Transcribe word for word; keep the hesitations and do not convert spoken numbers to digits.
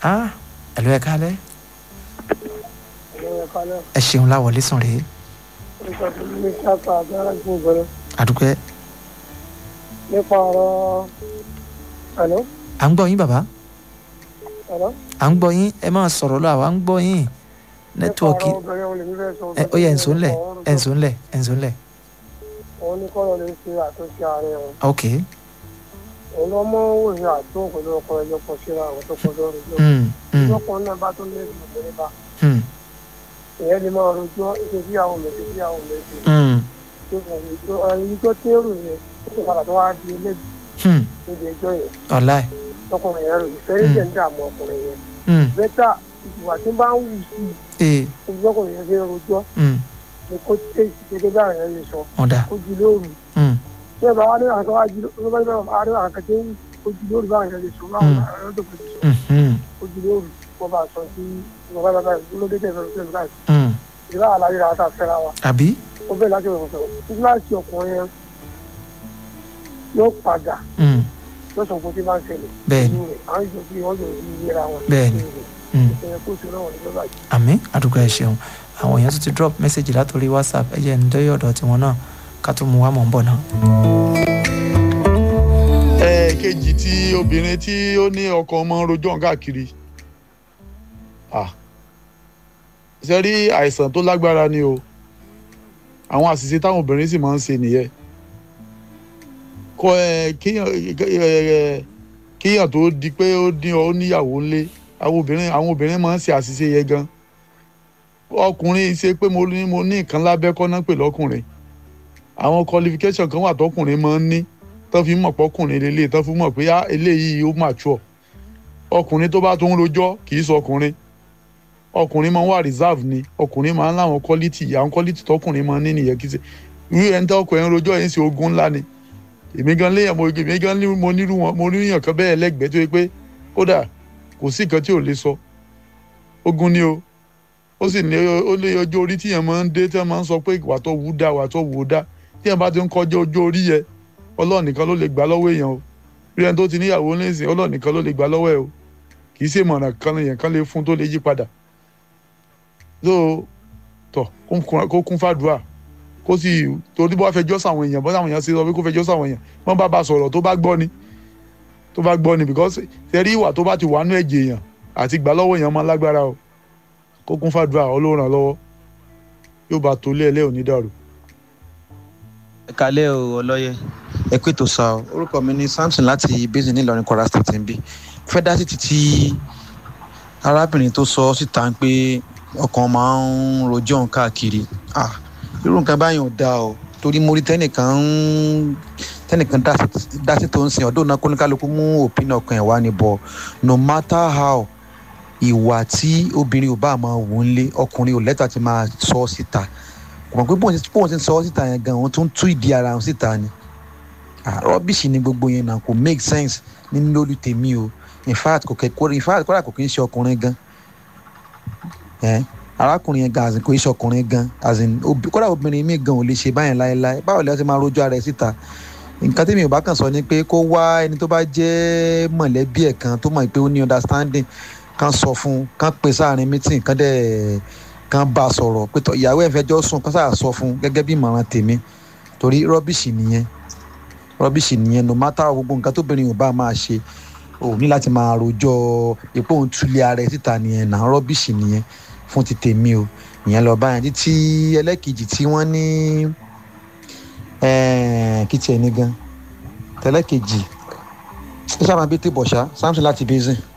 ah ẹ̀lú ẹ̀ kálẹ̀ Ẹ̀rọ kalẹ̀. ẹ ṣeun láwọlé sùn rèé Nípa tó ní sápá agbára fún ìbẹ̀rẹ̀. àdúpẹ́ Nípa ọ̀rọ̀ ẹ̀lọ́. à ń gbọ́ yín bàbá Ẹ̀lọ́. à ń gbọ́ yín ẹ máa sọ̀rọ̀ lọ àwa ń gbọ́ yín nẹ́tíwọ́ọ̀kì Nípa ọ̀rọ̀ obìnrin olè nífẹ̀ẹ́ sọ. ẹ ó yẹ ẹ̀ǹsó ńlẹ̀ ẹ̀ǹsó ńlẹ̀ ẹ̀ǹsó ńlẹ̀ Òun ní kọ́lọ̀ lè ṣe àtúnṣe ààrẹ wọn. ok Òun lọ mọ́ òye àtún pẹ̀lú ọkọ ẹjọ́ kan síra àwọn tó kọ lórí ìjọ. mm, mm, Ìjọpọ̀ náà bá tó lé ìgbìmọ̀ bá. mm, Ìyẹn lè máa rojọ́ ṣe bí àwọn mẹ̀sì bí àwọn mẹ̀sì. mm, Ẹni tó tẹ́rù yẹn ó sì padà tó wá di eléyìí mm. níbi ẹjọ́ yẹn. ọ̀la ẹ̀ Tọkùnrin yẹn rò ìfẹ́rẹ́ jẹ́ ń dààmú ọkùnrin yẹn. mm, Bẹ́tà ìwà tí bá ń wù sí ee ìjọkùnrin yẹn fi ń rojọ́ mm, ni kó tẹ̀ gẹ́gẹ́ bí àwọn yẹn lè sọ. ọ̀dà Kó jí lóru. mm, Ṣé ẹ bá wá ní àwọn kan wá jí lóru? Bá ní àwọn àwọn kan tí ń kó jí lóru báwọn yẹn lè sọ. Báwọn àwọn tó kò ti sọ. mm, mm, Kó jí lóru. Wọ́n bá sọ sí ìwọ̀n bá bá ló dé tẹ̀sán sí ìlú mm. ìlú àlàyé rà á fẹ́ra wa. àbí Ó bẹ̀rẹ̀ láti ọ̀rọ̀ sọ̀rọ̀. Kíláàsì ọkùnrin yẹn yóò padà mm, lọ́sọ̀ kó tí bá ń ṣẹlẹ̀. bẹ́ẹ̀ni Àwọn ìjọ bí wọ́n yóò yí yẹra wọn. Bẹ́ẹ̀ni. mm. Ìṣẹ̀lẹ̀ kó tó náà wọ̀ ní lọ́ba yìí. àmín àdúgbò ẹ ṣeun àwọn èèyàn tún ti drop message látòrí whatsapp ẹ jẹ́ ń dẹ́yọ̀ ọ̀dọ̀ tiwọn náà ká tún mú wa mọ̀ ń bọ̀ náà. ẹ̀ẹ̀kejì tí obìnrin tí ó ní ọkọ ọmọ rojọ́ káàkiri ah ṣe rí àìsàn tó lágbára ni o àwọn àṣìṣe táwọn obìnrin sì máa ń ṣe nìyẹn kọ ẹ kíyàn ẹ kíyàn tó di pé ó ní ọ níyàwó ńlé àwọn obìnrin àwọn obìnrin máa ń ṣe àṣìṣe yẹn gan ọkùnrin ṣe pé mo ní mo ní nǹkan lábẹ́ kọ́ná pè lọ́kùnrin àwọn qualification kan wà tọkùnrin máa ń ní tán fi mọ̀ pọ́kùnrin lélẹ̀ tán fi mọ̀ pé á eléyìí ó mature ọkùnrin tó bá tó ń rojọ́ kì í sọ ọkùnrin ọkùnrin máa ń wà reserve ni ọkùnrin máa ń láwọn quality àwọn quality tọkùnrin máa ń ní nìyẹn kì í ṣe irú ẹni tó ọkùnrin rojọ́ yẹn ń ṣe ogun ńlá ni èmi gan léyàn mo èmi gan ní mo nírú wọn mo níyàn kan bẹ́ẹ̀ lẹ́gbẹ̀ẹ́ tó yẹ pé kódà kò sí nǹkan tí ò lè sọ ogun ni o ó sì ní ó lé ọjọ́ orí tíyẹn máa ń dé tí wọ́n máa ń sọ pé wà tó wù dá wà tó wù dá tíyẹn bá ti ń kọjá ọjọ́ orí yẹ Ọlọ́run nìkan ló lè gbà lọ́wọ́ èèyàn o rí ẹni tó ti níyàwó nísìnyí Ọlọ́run nìkan ló lè gbà lọ́wọ́ ẹ o kì í ṣe ìmọ̀ràn kan èèyàn kan lè fún tó lè yí padà so tọ kó kún fàdúrà kó sì torí bó fẹjọ́ sáwọn èèyàn bó sáwọn èèyàn ṣe sọ pé kó fẹjọ́ sáwọn èèyàn wọ́n bá bá sọ̀rọ̀ tó bá gbọ́ ni tó bá gbọ́ ni because tẹ̀rí ìwà tó bá ti wà nú ẹ̀jẹ̀ èèyàn àti gbà lọ́wọ́ èèyàn máa lágbára o kó kún fàdúrà Ọlọ́run lọ́wọ́ yóò bá tó lé ẹlẹ́ òní dàrú. ẹ kálẹ́ o ọlọ́yẹ ẹ kú ètò sá o orúkọ mi ni Samson láti basin nílọrin Kwara State ń bí fẹ́ dá sí títí arábìnrin tó sọ síta pé ọkàn máa ń rojọ́ òun káàkiri ah irú nǹkan báyìí ò dáa o torí mo rí tẹ́nìkan ń tẹ́nìkan dá sí tó ń sìn ọdún náà kóníkálukú mú òpin ọkàn ẹ̀ wá ní bọ̀ no matter how ìwà tí obìnrin ò bá máa wù ú lé ọkùnrin ò lẹ́tà ti máa sọ síta kò mọ̀ pé bóun ti sọ síta yẹn gan òun tó ń tú ìdí ara òun síta ni rọ́bìṣì ni gbogbo yẹn náà kò make sense nínú lórí tèmi o in fact kò kẹ́kọ̀ọ́ in fact kọ́ra kò kí ń ṣe ọkùnrin gan ẹ̀ arákùnrin yẹn gan kò í ṣe ọkùnrin gan kọ́ra obìnrin mi gan ò lè ṣe báyẹn láéláé báwo lè ṣe máa rójú ara ẹ̀ síta nǹkan tèmi ò bá kàn sọ ni pé kó wá ẹni tó bá jẹ́ mọ̀lẹ́bí ẹ̀ kan tó mọ̀ pé ó ní understanding kan sọ fún kan pè sáàrin meeting kan dẹ̀ kan bá a sọ̀rọ̀ pé ìyàwó ẹ̀ fẹjọ́ sùn kan sáà sọ fún gẹ́gẹ́ bí ìmọ̀ràn tèmi torí rọ́bìṣì nìyẹn rọ́bìṣì nìyẹn no matter gbogbo nǹkan tóbìnrin ò bá máa ṣe ò ní láti máa rojọ́ ipò òun túlẹ̀ ara ẹ̀ síta nìyẹn náà rọ́bìṣì nìyẹn fún ti tèmi o ìyẹn lọ báyẹn títí ẹlẹ́kejì tí wọ́n ní kí tiẹ̀ ní gan tẹ́lẹ́kejì ó sábà bí tèbọ̀ṣá Samson láti basin.